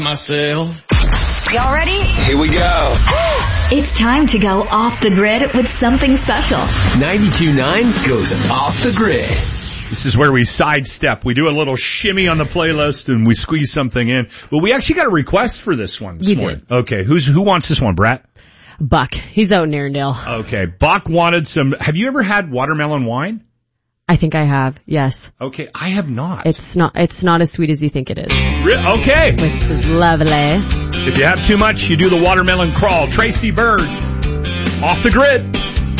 myself. Y'all ready? Here we go. It's time to go off the grid with something special. 92.9 goes off the grid. This is where we sidestep. We do a little shimmy on the playlist and we squeeze something in. Well, we actually got a request for this one this morning. Did. Okay, who wants this one, Brett? Buck. He's out in Arendelle. Okay, Buck wanted some. Have you ever had watermelon wine? I think I have, yes. Okay, I have not. It's not as sweet as you think it is. Okay. Which was lovely. If you have too much, you do the watermelon crawl. Tracy Bird, off the grid.